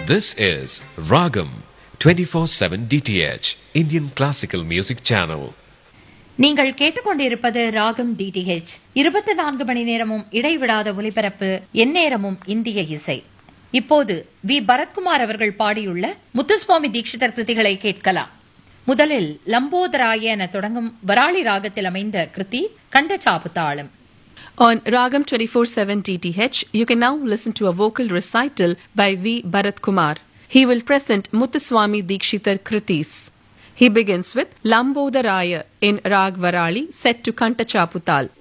This is Ragam 24/7 DTH Indian Classical Music Channel. நீங்கள் கேட்டுக்கொண்டிருப்பது ராகம் DTH 24 மணி நேரமும் இடைவிடாத ஒலிபரப்பு, எந்நேரமும் இந்திய இசை. இப்போது வி பரத்குமார் அவர்கள் பாடியுள்ள முத்துசுவாமி தீட்சிதர் கிருதிகளை கேட்கலாம். முதலில் லம்போதராய என தொடங்கும் வராளி ராகத்தில் அமைந்த கிருதி கண்டச்சாப்பு தாளம். On Ragam 24/7 DTH, you can now listen to a vocal recital by V. Bharat Kumar. He will present Muthuswami Dikshitar Kritis. He begins with Lambodharaya in Rag Varali set to Kantachaputal.